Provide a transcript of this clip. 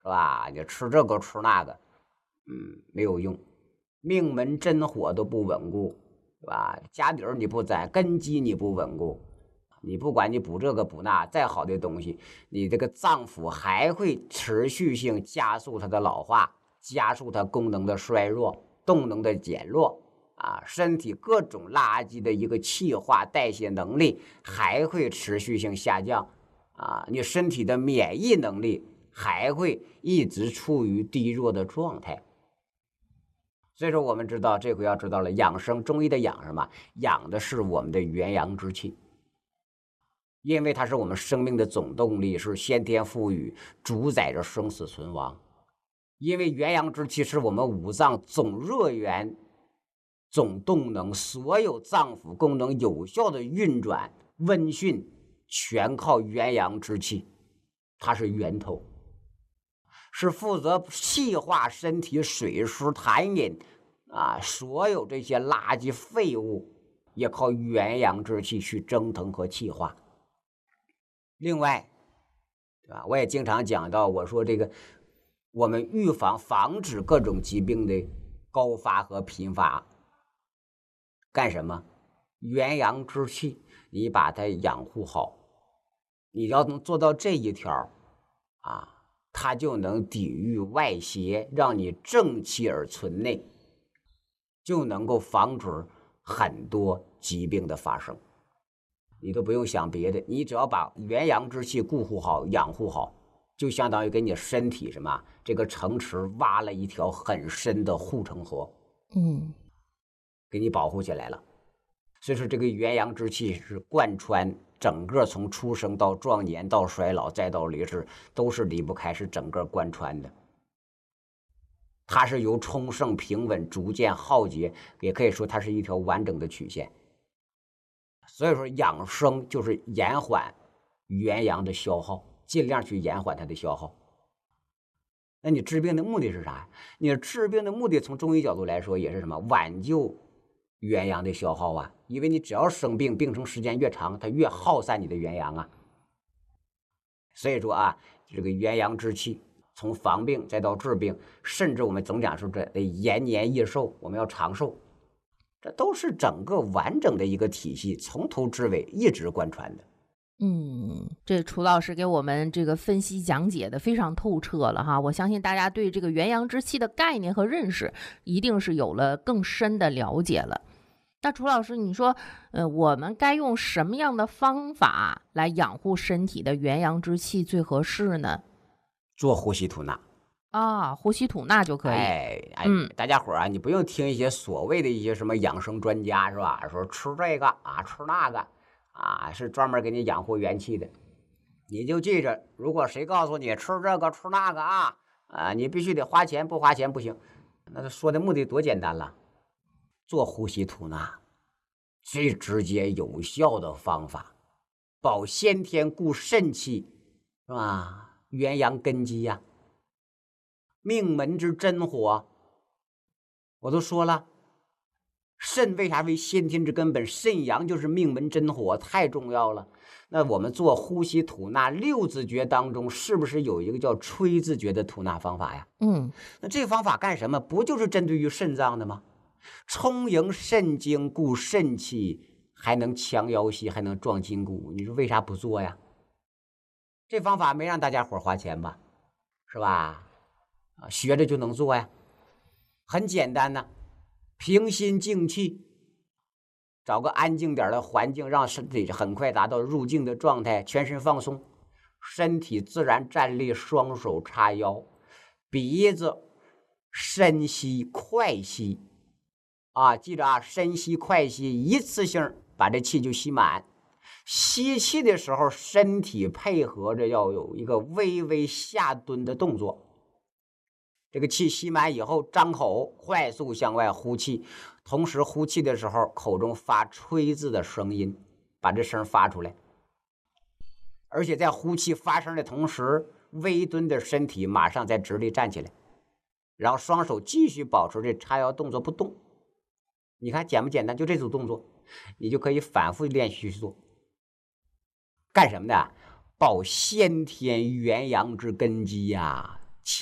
是吧？你吃这个吃那个，没有用，命门真火都不稳固，是吧？家底儿你不栽，根基你不稳固，你不管你补这个补那，再好的东西，你这个脏腑还会持续性加速它的老化，加速它功能的衰弱，动能的减弱。身体各种垃圾的一个气化代谢能力还会持续性下降，你身体的免疫能力还会一直处于低弱的状态。所以说我们知道这回要知道了，养生中医的养什么？养的是我们的元阳之气，因为它是我们生命的总动力，是先天赋予，主宰着生死存亡。因为元阳之气是我们五脏总热源、总动能，所有脏腑功能有效的运转温煦，全靠元阳之气，它是源头，是负责气化身体水湿痰饮所有这些垃圾废物也靠元阳之气去蒸腾和气化。另外，对吧？我也经常讲到，我说这个我们防止各种疾病的高发和频发，干什么？元阳之气，你把它养护好，你要能做到这一条它就能抵御外邪，让你正气而存内，就能够防止很多疾病的发生。你都不用想别的，你只要把元阳之气固护好、养护好，就相当于给你身体什么这个城池挖了一条很深的护城河，给你保护起来了。所以说这个元阳之气是贯穿整个，从出生到壮年到衰老再到离世，都是离不开，是整个贯穿的。它是由充盛平稳逐渐耗竭，也可以说它是一条完整的曲线。所以说养生就是延缓元阳的消耗，尽量去延缓它的消耗。那你治病的目的是啥？你治病的目的从中医角度来说也是什么？挽救元阳的消耗啊，因为你只要生病，病程时间越长，它越耗散你的元阳啊。所以说这个元阳之气，从防病再到治病，甚至我们总讲说这延年益寿，我们要长寿，这都是整个完整的一个体系，从头至尾一直贯穿的。 这楚老师给我们这个分析讲解的非常透彻了哈，我相信大家对这个元阳之气的概念和认识一定是有了更深的了解了。那楚老师，你说我们该用什么样的方法来养护身体的元阳之气最合适呢？ 做呼吸吐纳呼吸吐纳就可以。 大家伙你不用听一些所谓的一些什么养生专家是吧？说吃这个吃那个是专门给你养护元气的。你就记着，如果谁告诉你吃这个吃那个你必须得花钱，不花钱不行。那他说的目的多简单了，做呼吸吐纳最直接有效的方法，保先天固肾气是吧？元阳根基命门之真火，我都说了，肾为啥为先天之根本？肾阳就是命门真火，太重要了。那我们做呼吸吐纳六字诀当中，是不是有一个叫吹字诀的吐纳方法呀？那这个方法干什么？不就是针对于肾脏的吗？充盈肾精，固肾气，还能强腰膝，还能壮筋骨。你说为啥不做呀？这方法没让大家伙花钱吧？是吧？学着就能做呀，很简单呢。平心静气，找个安静点的环境，让身体很快达到入静的状态，全身放松，身体自然站立，双手叉腰，鼻子深吸快吸记着深吸快吸，一次性把这气就吸满。吸气的时候，身体配合着要有一个微微下蹲的动作。这个气吸满以后，张口快速向外呼气，同时呼气的时候口中发吹字的声音，把这声发出来。而且在呼气发声的同时，微蹲的身体马上再直立站起来，然后双手继续保持这叉腰动作不动。你看简不简单？就这组动作你就可以反复练习去做。干什么的？保先天元阳之根基